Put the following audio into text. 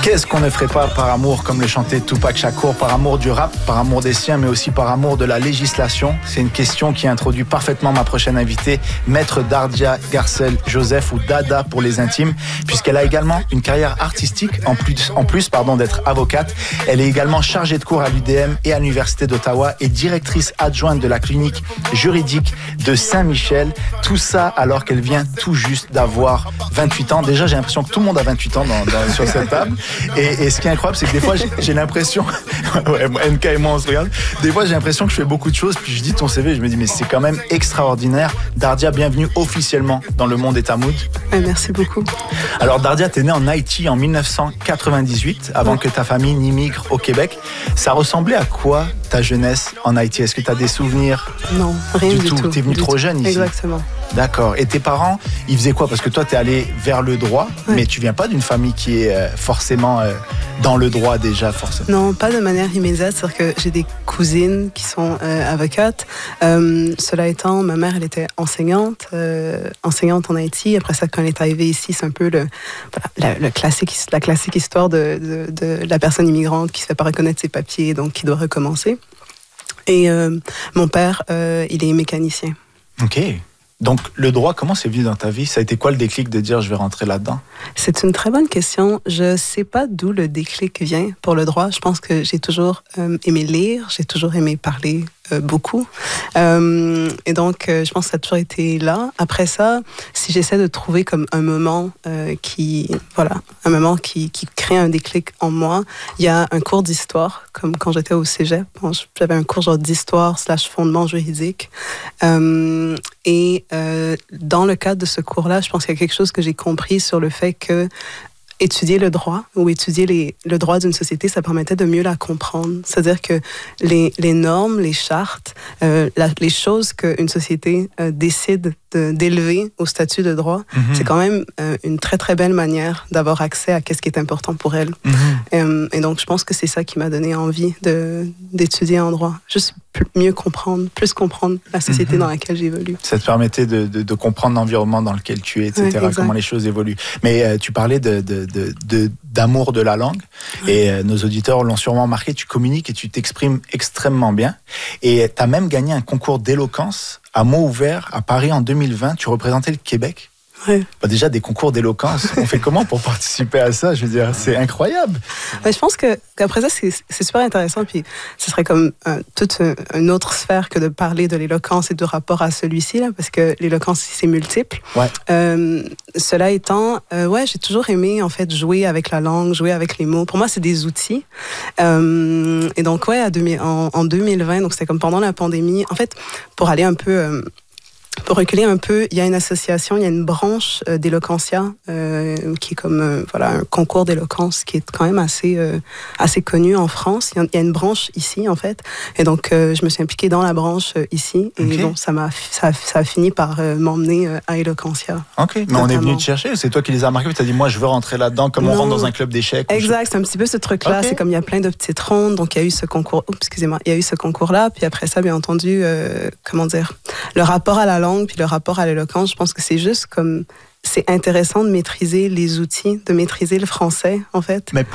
Qu'est-ce qu'on ne ferait pas par amour, comme le chantait Tupac Shakur, par amour du rap, par amour des siens, mais aussi par amour de la législation? C'est une question qui introduit parfaitement ma prochaine invitée, Maître Dardia Garcel Joseph, ou Dada pour les intimes, puisqu'elle a également une carrière artistique, en plus d'être avocate. Elle est également chargée de cours à l'UDM et à l'Université d'Ottawa et directrice adjointe de la clinique juridique de Saint-Michel. Tout ça alors qu'elle vient tout juste d'avoir 28 ans. Déjà, j'ai l'impression que tout le monde a 28 ans sur cette table. Et ce qui est incroyable, c'est que des fois, j'ai l'impression... ouais, NK et moi, on se regarde. Des fois, j'ai l'impression que je fais beaucoup de choses, puis je dis ton CV, je me dis, mais c'est quand même extraordinaire. Dardia, bienvenue officiellement dans Le Monde est à Mood. Merci beaucoup. Alors, Dardia, t'es née en Haïti en 1998, avant que ta famille n'immigre au Québec. Ça ressemblait à quoi, ta jeunesse en Haïti? Est-ce que t'as des souvenirs? Non, rien du tout. T'es venue trop jeune ici? Exactement. D'accord. Et tes parents, ils faisaient quoi? Parce que toi, t'es allé vers le droit, mais tu viens pas d'une famille qui est forcément dans le droit déjà, forcément. Non, pas de manière immédiate. C'est-à-dire que j'ai des cousines qui sont avocates. Cela étant, ma mère, elle était enseignante en Haïti. Après ça, quand elle est arrivée ici, c'est un peu la classique histoire de la personne immigrante qui ne se fait pas reconnaître ses papiers, donc qui doit recommencer. Et mon père, il est mécanicien. OK. Donc, le droit, comment c'est venu dans ta vie? Ça a été quoi le déclic de dire je vais rentrer là-dedans? C'est une très bonne question. Je ne sais pas d'où le déclic vient pour le droit. Je pense que j'ai toujours aimé lire, j'ai toujours aimé parler beaucoup. Et donc, je pense que ça a toujours été là. Après ça, si j'essaie de trouver comme un moment qui crée un déclic en moi, il y a un cours d'histoire, comme quand j'étais au cégep. J'avais un cours genre d'histoire / fondement juridique. Et dans le cadre de ce cours-là, je pense qu'il y a quelque chose que j'ai compris sur le fait que étudier le droit ou étudier le droit d'une société, ça permettait de mieux la comprendre. C'est-à-dire que les normes, les chartes, les choses qu'une société décide d'élever au statut de droit, c'est quand même une très, très belle manière d'avoir accès à ce qui est important pour elle. Et donc, je pense que c'est ça qui m'a donné envie d'étudier en droit. Juste plus comprendre la société dans laquelle j'évolue. Ça te permettait de comprendre l'environnement dans lequel tu es, etc., comment les choses évoluent. Mais tu parlais d'amour de la langue, et nos auditeurs l'ont sûrement remarqué, tu communiques et tu t'exprimes extrêmement bien. Et tu as même gagné un concours d'éloquence à mots ouverts à Paris en 2020. Tu représentais le Québec. Ouais. Déjà, des concours d'éloquence, on fait comment pour participer à ça? Je veux dire, c'est incroyable. Je pense qu'après ça, c'est super intéressant. Puis ce serait comme toute une autre sphère que de parler de l'éloquence et du rapport à celui-ci, là, parce que l'éloquence, c'est multiple. Ouais. Cela étant, j'ai toujours aimé en fait jouer avec la langue, jouer avec les mots. Pour moi, c'est des outils. Et donc, en 2020, donc c'était comme pendant la pandémie. En fait, pour aller un peu... Pour reculer un peu, il y a une association, il y a une branche d'Eloquentia qui est comme un concours d'éloquence qui est quand même assez connu en France. Il y a une branche ici en fait, et donc je me suis impliquée dans la branche ici, et donc ça a fini par m'emmener à Eloquentia. Ok, mais on est venu te chercher, c'est toi qui les as marqués, tu as dit moi je veux rentrer là-dedans, comme on rentre dans un club d'échecs. Exact, c'est un petit peu ce truc-là. C'est comme il y a plein de petites rondes, donc il y a eu ce concours. Il y a eu ce concours-là, puis après ça, bien entendu, le rapport à la langue puis le rapport à l'éloquence, je pense que c'est juste comme... C'est intéressant de maîtriser les outils, de maîtriser le français, en fait. Mais